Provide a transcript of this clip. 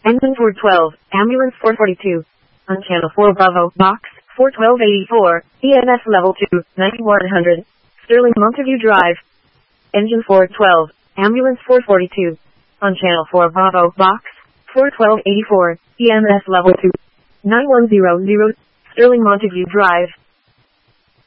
Engine 412, Ambulance 442. On Channel 4 Bravo, Box 41284, EMS Level 2, 9100. Sterling Montague Drive. Engine 412, Ambulance 442. On Channel 4 Bravo, Box 41284, EMS Level 2, 9100. Sterling Montague Drive.